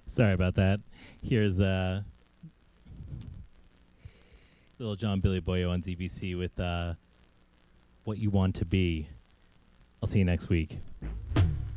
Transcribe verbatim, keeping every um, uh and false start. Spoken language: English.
Sorry about that. Here's uh, Little John Billy Boyo on Z B C with uh, What You Want to Be. I'll see you next week.